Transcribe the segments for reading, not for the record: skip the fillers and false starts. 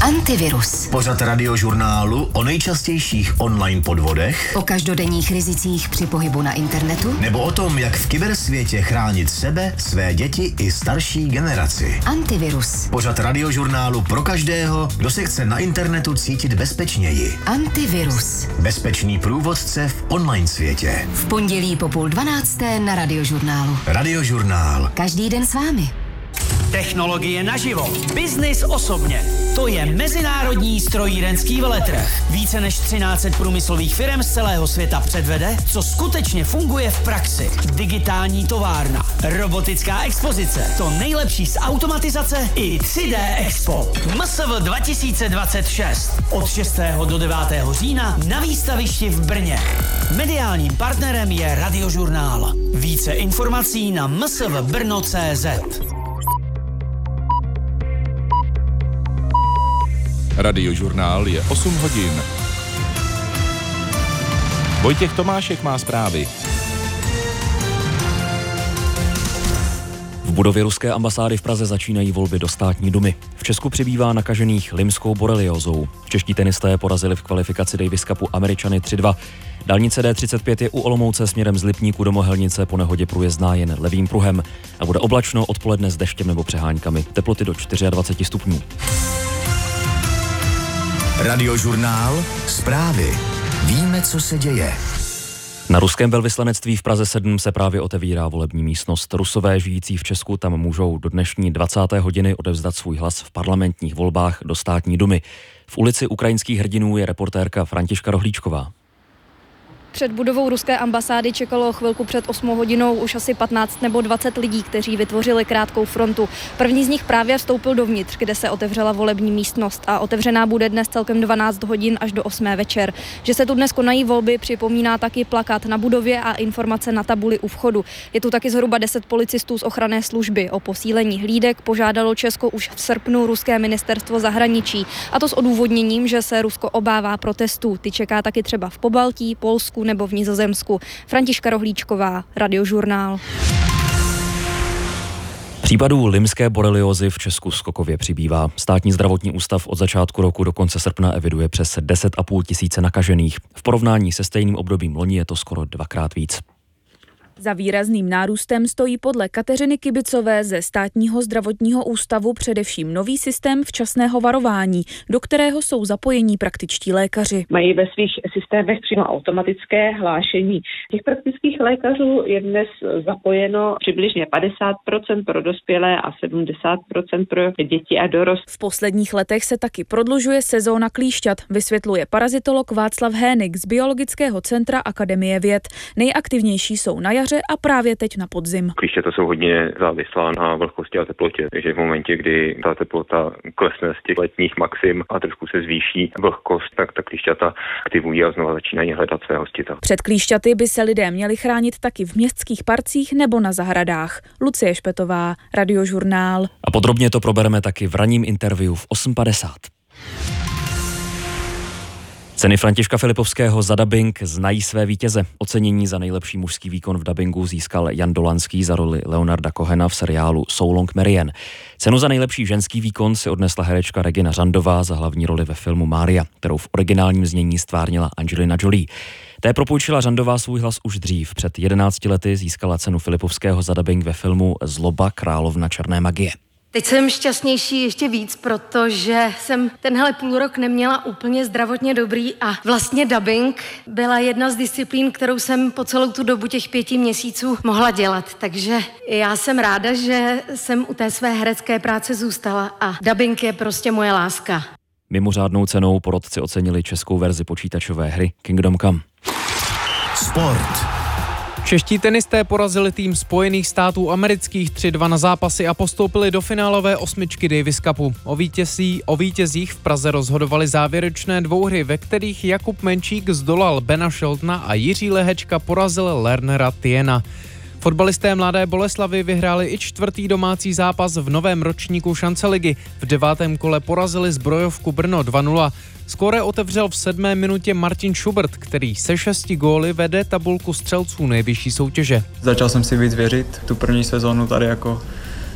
Antivirus. Pořad radiožurnálu o nejčastějších online podvodech, O každodenních rizicích při pohybu na internetu, nebo o tom, jak v kybersvětě chránit sebe, své děti i starší generaci. Antivirus. Pořad radiožurnálu pro každého, kdo se chce na internetu cítit bezpečněji. Antivirus. Bezpečný průvodce v online světě. V pondělí po 11:30 na Radiožurnálu. Radiožurnál. Každý den s vámi. Technologie naživo. Biznis osobně. To je mezinárodní strojírenský veletrh. Více než 1300 průmyslových firm z celého světa předvede, co skutečně funguje v praxi. Digitální továrna, robotická expozice, to nejlepší z automatizace i 3D Expo. MSV 2026. Od 6. do 9. října na výstavišti v Brně. Mediálním partnerem je Radiožurnál. Více informací na msvbrno.cz. Radiožurnál je 8 hodin. Vojtěch Tomášek má zprávy. V budově ruské ambasády v Praze začínají volby do státní dumy. V Česku přibývá nakažených limskou boreliózou. Čeští tenisté porazili v kvalifikaci Davis Cupu Američany 3-2. Dálnice D35 je u Olomouce směrem z Lipníku do Mohelnice po nehodě průjezdná jen levým pruhem a bude oblačno, odpoledne s deštěm nebo přeháňkami. Teploty do 24 stupňů. Radiožurnál. Zprávy. Víme, co se děje. Na ruském velvyslanectví v Praze 7 se právě otevírá volební místnost. Rusové žijící v Česku tam můžou do dnešní 20. hodiny odevzdat svůj hlas v parlamentních volbách do státní dumy. V ulici Ukrajinských hrdinů je reportérka Františka Rohlíčková. Před budovou ruské ambasády čekalo chvilku před 8 hodinou už asi 15 nebo 20 lidí, kteří vytvořili krátkou frontu. První z nich právě vstoupil dovnitř, kde se otevřela volební místnost a otevřená bude dnes celkem 12 hodin až do 8 večer. Že se tu dnes konají volby, připomíná taky plakát na budově a informace na tabuli u vchodu. Je tu taky zhruba 10 policistů z ochranné služby. O posílení hlídek požádalo Česko už v srpnu ruské ministerstvo zahraničí. A to s odůvodněním, že se Rusko obává protestů. Ty čeká taky třeba v Pobaltí, Polsku nebo v Nizozemsku. Františka Rohlíčková, Radiožurnál. Případů limské boreliózy v Česku skokově přibývá. Státní zdravotní ústav od začátku roku do konce srpna eviduje přes 10,5 tisíce nakažených. V porovnání se stejným obdobím loni je to skoro 2krát víc. Za výrazným nárůstem stojí podle Kateřiny Kibicové ze Státního zdravotního ústavu především nový systém včasného varování, do kterého jsou zapojení praktičtí lékaři. Mají ve svých systémech přímo automatické hlášení. Těch praktických lékařů je dnes zapojeno přibližně 50% pro dospělé a 70% pro děti a dorost. V posledních letech se taky prodlužuje sezóna klíšťat, vysvětluje parazitolog Václav Hénik z Biologického centra Akademie věd. Nejaktivnější jsou na jaře a právě teď na podzim. Klíšťata jsou hodně závislá na vlhkosti a teplotě, takže v momentě, kdy ta teplota klesne z těch letních maxim a trošku se zvýší vlhkost, tak ta klíšťata aktivují a znova začínají hledat své hostitele. Před klíšťaty by se lidé měli chránit taky v městských parcích nebo na zahradách. Lucie Špetová, Radiožurnál. A podrobně to probereme taky v ranním interview v 8:50. Ceny Františka Filipovského za dabing znají své vítěze. Ocenění za nejlepší mužský výkon v dabingu získal Jan Dolanský za roli Leonarda Cohena v seriálu So Long Marian. Cenu za nejlepší ženský výkon si odnesla herečka Regina Řandová za hlavní roli ve filmu Mária, kterou v originálním znění stvárnila Angelina Jolie. Té propůjčila Řandová svůj hlas už dřív. Před 11 lety získala cenu Filipovského za dabing ve filmu Zloba královna černé magie. Teď jsem šťastnější ještě víc, protože jsem tenhle půlrok neměla úplně zdravotně dobrý a vlastně dabing byla jedna z disciplín, kterou jsem po celou tu dobu těch 5 měsíců mohla dělat. Takže já jsem ráda, že jsem u té své herecké práce zůstala a dabing je prostě moje láska. Mimořádnou cenou porotci ocenili českou verzi počítačové hry Kingdom Come. Sport. Čeští tenisté porazili tým Spojených států amerických 3-2 na zápasy a postoupili do finálové 8 Davis Cupu. O vítězích v Praze rozhodovali závěrečné dvouhry, ve kterých Jakub Menčík zdolal Bena Sheltona a Jiří Lehečka porazil Lernera Tiena. Fotbalisté Mladé Boleslavi vyhráli i 4. domácí zápas v novém ročníku Šanceligy. V 9. kole porazili Zbrojovku Brno 2-0. Skóre otevřel v 7. minutě Martin Schubert, který se 6 góly vede tabulku střelců nejvyšší soutěže. Začal jsem si víc věřit, tu první sezónu tady jako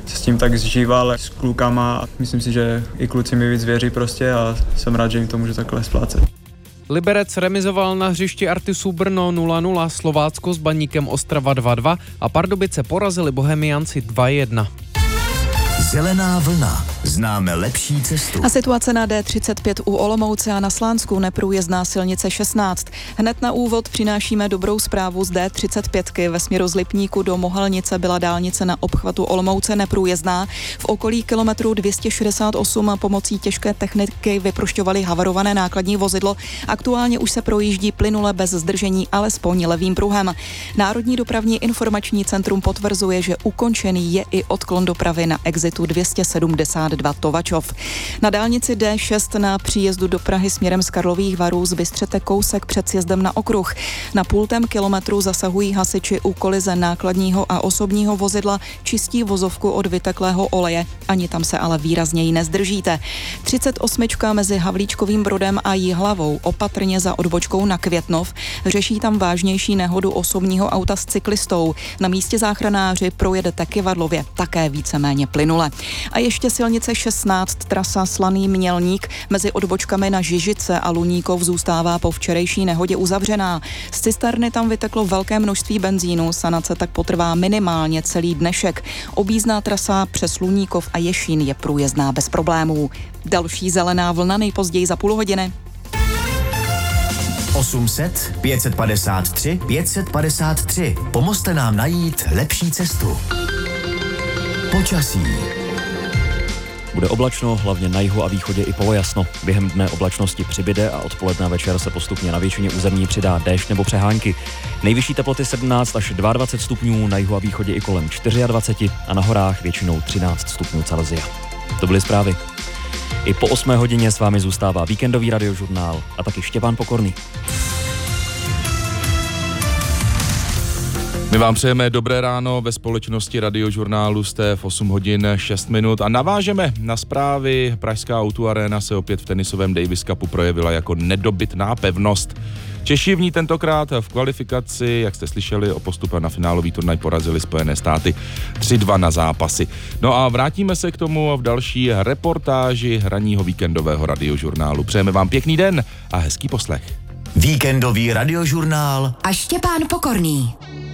s tím tak zžíval s klukama. Myslím si, že i kluci mi víc věří prostě a jsem rád, že jim to můžu takhle splácet. Liberec remizoval na hřišti Artisu Brno 0-0, Slovácko s Baníkem Ostrava 2-2 a Pardubice porazili Bohemianci 2-1. Zelená vlna. Známe lepší cestu. A situace na D35 u Olomouce a na Slánsku, neprůjezdná silnice 16. Hned na úvod přinášíme dobrou zprávu z D35. Ve směru z Lipníku do Mohelnice byla dálnice na obchvatu Olomouce neprůjezdná. V okolí kilometru 268 pomocí těžké techniky vyprošťovali havarované nákladní vozidlo. Aktuálně už se projíždí plynule bez zdržení, alespoň levým pruhem. Národní dopravní informační centrum potvrzuje, že ukončený je i odklon dopravy na exitu 272 Tovačov. Na dálnici D6 na příjezdu do Prahy směrem z Karlových Varů zbystřete kousek před sjezdem na okruh. Na 0,5 kilometru zasahují hasiči u kolize nákladního a osobního vozidla, čistí vozovku od vyteklého oleje. Ani tam se ale výrazněji nezdržíte. 38 mezi Havlíčkovým Brodem a Jihlavou, opatrně za odbočkou na Květnov. Řeší tam vážnější nehodu osobního auta s cyklistou. Na místě záchranáři projedete Kyvadlově, také víceméně plynule. A ještě silnice 16, trasa Slaný Mělník mezi odbočkami na Žižice a Luníkov zůstává po včerejší nehodě uzavřená. Z cisterny tam vyteklo velké množství benzínu, sanace tak potrvá minimálně celý dnešek. Objízdná trasa přes Luníkov a Ješín je průjezdná bez problémů. Další zelená vlna nejpozději za půl hodiny. 800 553 553. Pomozte nám najít lepší cestu. Počasí. Bude oblačno, hlavně na jihu a východě i polojasno. Během dne oblačnosti přibyde a odpoledne a večer se postupně na většině území přidá déšť nebo přehánky. Nejvyšší teploty 17 až 22 stupňů, na jihu a východě i kolem 24 a na horách většinou 13 stupňů Celsia. To byly zprávy. I po 8 hodině s vámi zůstává víkendový radiožurnál a taky Štěpán Pokorný. My vám přejeme dobré ráno, ve společnosti radiožurnálu jste v 8 hodin 6 minut a navážeme na zprávy. Pražská O2 Arena se opět v tenisovém Davis Cupu projevila jako nedobytná pevnost. Češi v ní tentokrát v kvalifikaci, jak jste slyšeli, o postupu na finálový turnaj porazili Spojené státy 3-2 na zápasy. No a vrátíme se k tomu v další reportáži ranního víkendového radiožurnálu. Přejeme vám pěkný den a hezký poslech. Víkendový radiožurnál a Štěpán Pokorný.